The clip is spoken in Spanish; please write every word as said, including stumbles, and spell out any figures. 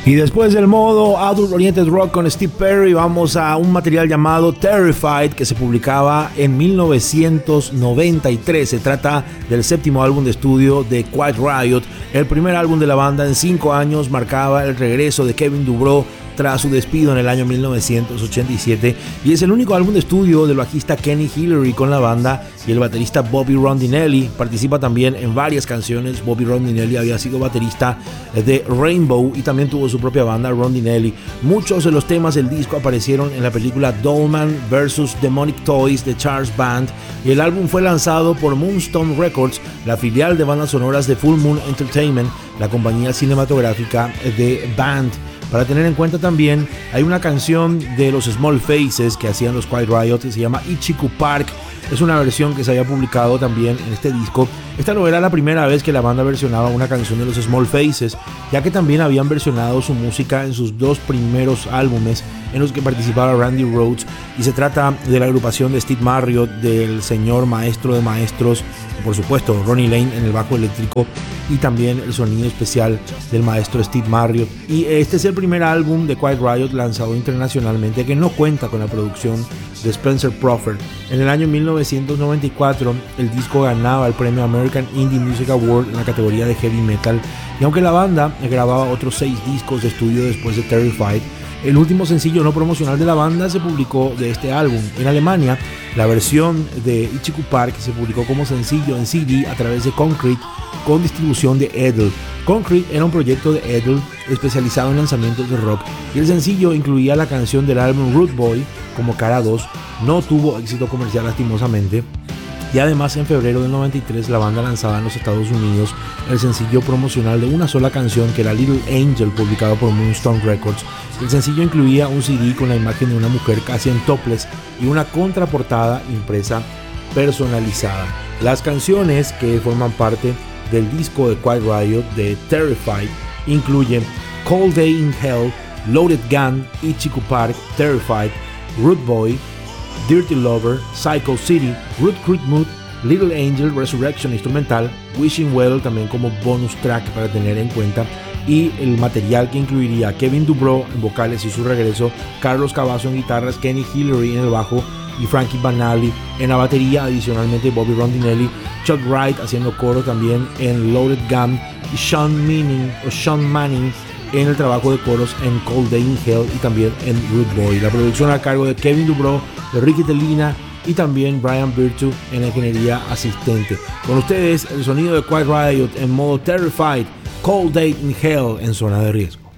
Y después del modo Adult Oriented Rock con Steve Perry, vamos a un material llamado Terrified, que se publicaba en mil novecientos noventa y tres. Se trata del séptimo álbum de estudio de Quiet Riot. El primer álbum de la banda en cinco años marcaba el regreso de Kevin DuBrow tras su despido en el año mil novecientos ochenta y siete, y es el único álbum de estudio del bajista Kenny Hillary con la banda, y el baterista Bobby Rondinelli participa también en varias canciones. Bobby Rondinelli había sido baterista de Rainbow y también tuvo su propia banda, Rondinelli. Muchos de los temas del disco aparecieron en la película Dollman versus. Demonic Toys de Charles Band, y el álbum fue lanzado por Moonstone Records, la filial de bandas sonoras de Full Moon Entertainment, la compañía cinematográfica de Band. Para tener en cuenta también, hay una canción de los Small Faces que hacían los Quiet Riot que se llama Ichiku Park. Es una versión que se había publicado también en este disco. Esta no era la primera vez que la banda versionaba una canción de los Small Faces, ya que también habían versionado su música en sus dos primeros álbumes en los que participaba Randy Rhoads, y se trata de la agrupación de Steve Marriott, del señor maestro de maestros, por supuesto Ronnie Lane en el bajo eléctrico, y también el sonido especial del maestro Steve Marriott. Y este es el primer álbum de Quiet Riot lanzado internacionalmente que no cuenta con la producción de Spencer Crawford. En el año mil novecientos noventa y cuatro el disco ganaba el premio American Indie Music Award en la categoría de Heavy Metal, y aunque la banda grababa otros seis discos de estudio después de Terrified, el último sencillo no promocional de la banda se publicó de este álbum. En Alemania, la versión de Ichiku Park se publicó como sencillo en C D a través de Concrete, con distribución de Edel. Concrete era un proyecto de Edel especializado en lanzamientos de rock, y el sencillo incluía la canción del álbum Root Boy como cara dos. No tuvo éxito comercial lastimosamente, y además en febrero del noventa y tres la banda lanzaba en los Estados Unidos el sencillo promocional de una sola canción, que era Little Angel, publicado por Moonstone Records. El sencillo incluía un C D con la imagen de una mujer casi en topless y una contraportada impresa personalizada. Las canciones que forman parte del disco de Quiet Riot de Terrified incluyen Cold Day in Hell, Loaded Gun, Ichiku Park, Terrified, Root Boy, Dirty Lover, Psycho City, Root Creek Mood, Little Angel, Resurrection instrumental, Wishing Well también como bonus track para tener en cuenta, y el material que incluiría Kevin DuBrow en vocales y su regreso, Carlos Cavazo en guitarras, Kenny Hillary en el bajo y Frankie Banali en la batería, adicionalmente Bobby Rondinelli, Chuck Wright haciendo coro también en Loaded Gun, y Sean Manning, o Sean Manning en el trabajo de coros en Cold Day in Hell y también en Root Boy. La producción a cargo de Kevin DuBrow, de Ricky Tellina y también Brian Virtue en la ingeniería asistente. Con ustedes el sonido de Quiet Riot en modo Terrified, Cold Day in Hell en zona de riesgo.